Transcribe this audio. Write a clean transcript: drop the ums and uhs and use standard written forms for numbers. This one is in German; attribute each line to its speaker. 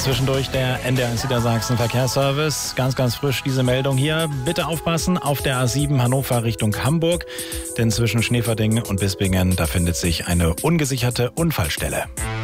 Speaker 1: Zwischendurch der NDR1 Niedersachsen Verkehrsservice. Ganz, ganz frisch diese Meldung hier. Bitte aufpassen auf der A7 Hannover Richtung Hamburg. Denn zwischen Schneeverding und Bispingen, da findet sich eine ungesicherte Unfallstelle.